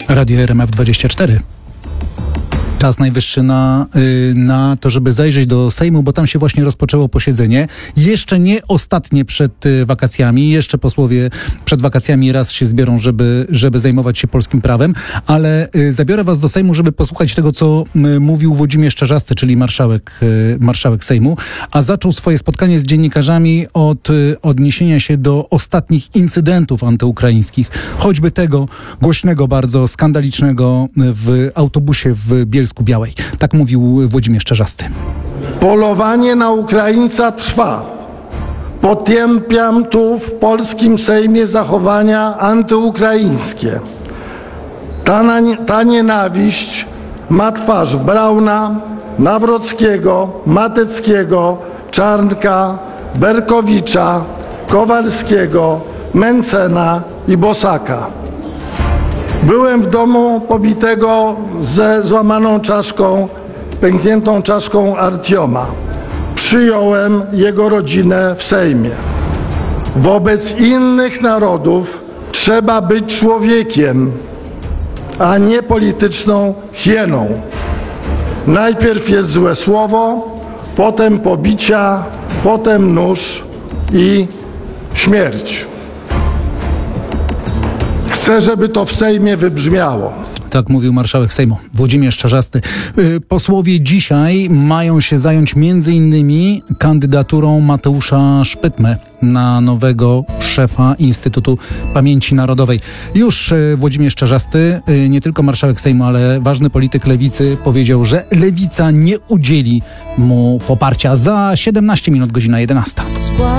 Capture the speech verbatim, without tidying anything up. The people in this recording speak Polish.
Radio R M F dwadzieścia cztery. Czas najwyższy na, na to, żeby zajrzeć do Sejmu, bo tam się właśnie rozpoczęło posiedzenie. Jeszcze nie ostatnie przed wakacjami. Jeszcze posłowie przed wakacjami raz się zbiorą, żeby, żeby zajmować się polskim prawem. Ale zabiorę was do Sejmu, żeby posłuchać tego, co mówił Włodzimierz Czarzasty, czyli marszałek, marszałek Sejmu. A zaczął swoje spotkanie z dziennikarzami od odniesienia się do ostatnich incydentów antyukraińskich. Choćby tego głośnego, bardzo skandalicznego w autobusie w Bielsku Białej. Tak mówił Włodzimierz Czarzasty. Polowanie na Ukraińca trwa. Potępiam tu w polskim Sejmie zachowania antyukraińskie. Ta, ta nienawiść ma twarz Brauna, Nawrockiego, Mateckiego, Czarnka, Berkowicza, Kowalskiego, Mencena i Bosaka. Byłem w domu pobitego ze złamaną czaszką, pękniętą czaszką Artioma. Przyjąłem jego rodzinę w Sejmie. Wobec innych narodów trzeba być człowiekiem, a nie polityczną hieną. Najpierw jest złe słowo, potem pobicia, potem nóż i śmierć. Chcę, żeby to w Sejmie wybrzmiało. Tak mówił marszałek Sejmu Włodzimierz Czarzasty. Posłowie dzisiaj mają się zająć między innymi kandydaturą Mateusza Szpytmy na nowego szefa Instytutu Pamięci Narodowej. Już Włodzimierz Czarzasty, nie tylko marszałek Sejmu, ale ważny polityk Lewicy, powiedział, że Lewica nie udzieli mu poparcia. Za siedemnaście minut, godzina jedenasta.